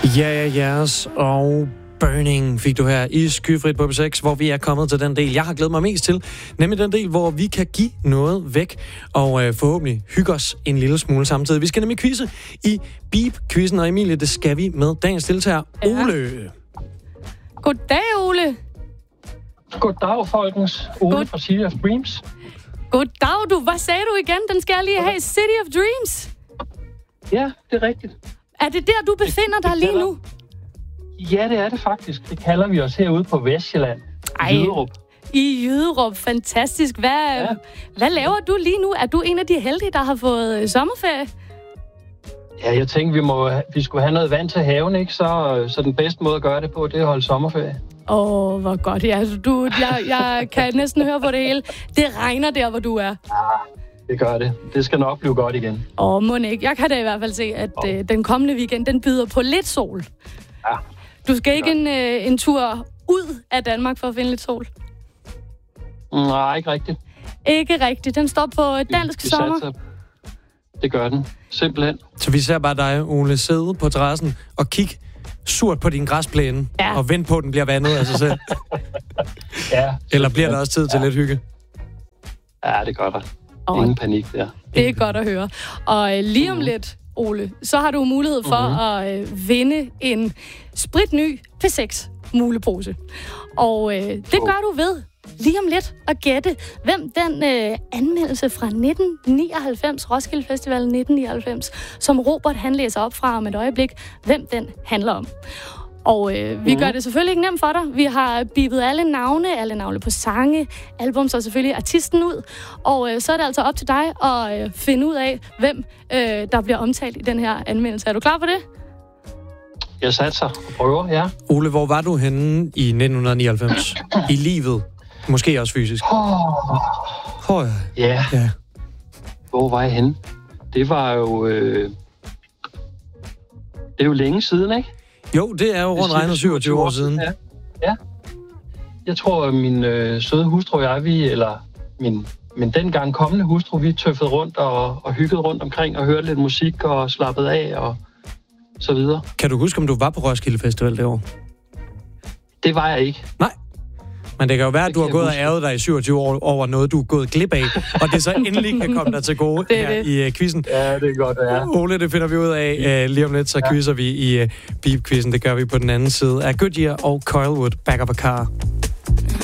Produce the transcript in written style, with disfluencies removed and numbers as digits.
Yes, og Burning fik du her i Skyfrit på B6, hvor vi er kommet til den del, jeg har glædet mig mest til, nemlig den del, hvor vi kan give noget væk, og forhåbentlig hygge os en lille smule samtidig. Vi skal nemlig quizze i Beep-quizzen, og Emilie, det skal vi med dagens deltager, Ole. Goddag, Ole. Goddag, folkens. Ole fra City of Dreams. Goddag, du. Hvad sagde du igen? Den skal jeg lige have. City of Dreams. Ja, det er rigtigt. Er det der, du befinder dig lige nu? Ja, det er det faktisk. Det kalder vi os herude på Vestjylland. Jyderup. I Jyderup. Fantastisk. Hvad laver du lige nu? Er du en af de heldige, der har fået sommerferie? Ja, jeg tænkte, vi skulle have noget vand til haven, ikke? Så den bedste måde at gøre det på, det er at holde sommerferie. Hvor godt. Ja, jeg kan næsten høre på det hele. Det regner der, hvor du er. Ja, det gør det. Det skal nok blive godt igen. Må ikke. Jeg kan da i hvert fald se, at den kommende weekend, den byder på lidt sol. Ja. Du skal ikke en tur ud af Danmark for at finde lidt sol? Nej, ikke rigtigt. Ikke rigtigt. Den står på dansk sommer. Det gør den. Simpelthen. Så vi ser bare dig, Ole, sidde på terrassen og kigge surt på din græsplæne, og vente på, at den bliver vandet af sig selv. Ja. Eller bliver der også tid til lidt hygge? Ja, det gør der. Ingen panik der. Det er godt at høre. Og lige om lidt, Ole, så har du mulighed for at vinde en spritny P6 mulepose. Og det gør du ved lige om lidt at gætte, hvem den anmeldelse fra 1999, Roskilde Festival 1999, som Robert han læser op fra om et øjeblik, hvem den handler om. Og vi gør det selvfølgelig ikke nemt for dig. Vi har bippet alle navne på sange, albums og selvfølgelig artisten ud. Og så er det altså op til dig at finde ud af, hvem der bliver omtalt i den her anmeldelse. Er du klar på det? Jeg satser og prøver, ja. Ole, hvor var du henne i 1999? I livet? Måske også fysisk? Ja. Hvor var jeg henne? Det var jo... det er jo længe siden, ikke? Jo, det er jo rundt regnet 27 år siden. Ja. Jeg tror, min søde hustru og jeg, min dengang kommende hustru, vi tøffede rundt og hyggede rundt omkring og hørte lidt musik og slappede af og så videre. Kan du huske, om du var på Roskilde Festival det år? Det var jeg ikke. Nej. Men det kan jo være, at du har gået og ærget dig i 27 år over noget, du er gået glip af, og det så endelig kan komme dig til gode her i quizzen. Ja, det er godt, ja. Ole, det finder vi ud af lige om lidt, så quizzer vi i Beep-quizzen. Det gør vi på den anden side af Goodyear og Coilwood Back of a Car.